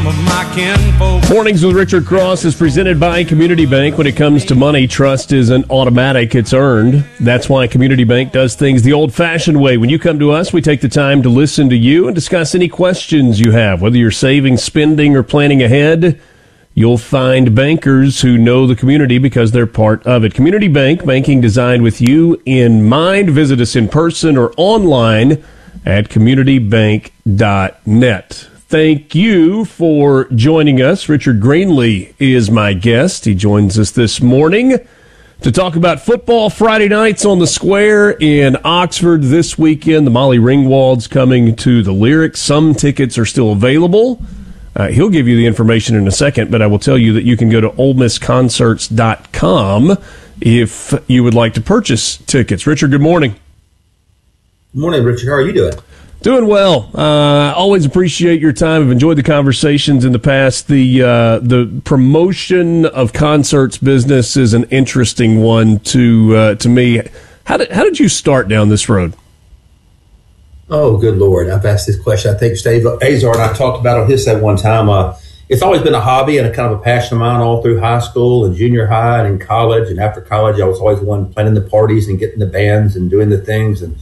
of my kinfolk. Mornings with Richard Cross is presented by Community Bank. When it comes to money, trust isn't automatic, it's earned. That's why Community Bank does things the old-fashioned way. When you come to us, we take the time to listen to you and discuss any questions you have. Whether you're saving, spending, or planning ahead, you'll find bankers who know the community because they're part of it. Community Bank, banking designed with you in mind. Visit us in person or online at communitybank.net. Thank you for joining us. Richard Greenlee is my guest. He joins us this morning to talk about football Friday nights on the Square in Oxford this weekend. The Molly Ringwald's coming to the Lyric. Some tickets are still available. He'll give you the information in a second, but I will tell you that you can go to OleMissConcerts.com if you would like to purchase tickets. Richard, good morning. Good morning, Richard. How are you doing? Doing well. Always appreciate your time. I've enjoyed the conversations in the past. The promotion of concerts business is an interesting one to me. How did you start down this road? Oh, good Lord. I've asked this question. I think Dave Azar and I talked about it on his set one time. It's always been a hobby and a kind of a passion of mine all through high school and junior high and in college. And after college, I was always the one planning the parties and getting the bands and doing the things. And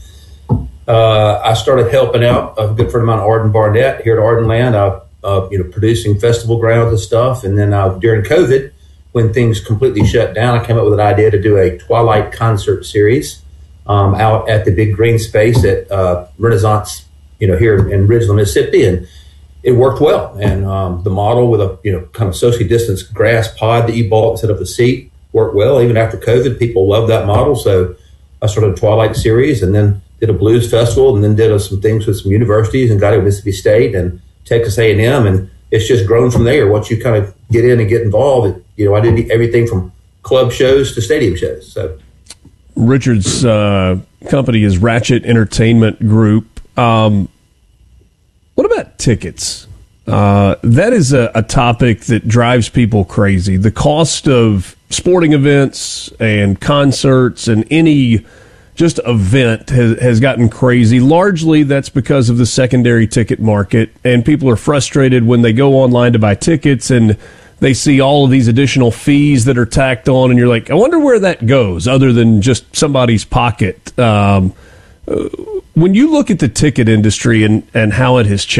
I started helping out a good friend of mine, Arden Barnett, here at Ardenland, producing festival grounds and stuff. And then during COVID, when things completely shut down, I came up with an idea to do a Twilight concert series out at the big green space at Renaissance, here in Ridgeland, Mississippi. And it worked well. And the model with a, kind of socially distanced grass pod that you bought instead of a seat worked well. Even after COVID, people loved that model. So I started a Twilight series and then did a blues festival, and then did some things with some universities, and got to Mississippi State and Texas A&M, and it's just grown from there. Once you kind of get in and get involved, I did everything from club shows to stadium shows. So, Richard's company is Ratchet Entertainment Group. What about tickets? That is a topic that drives people crazy. The cost of sporting events and concerts and any just event has gotten crazy. Largely, that's because of the secondary ticket market, and people are frustrated when they go online to buy tickets and they see all of these additional fees that are tacked on, and you're like, I wonder where that goes other than just somebody's pocket. When you look at the ticket industry and how it has changed,